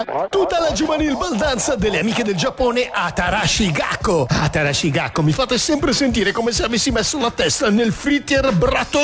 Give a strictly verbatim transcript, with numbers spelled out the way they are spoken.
Ora, tutta la juvenile baldanza delle amiche del Giappone Atarashi Gakko. Atarashi Gakko, mi fate sempre sentire come se avessi messo la testa nel fritter Brato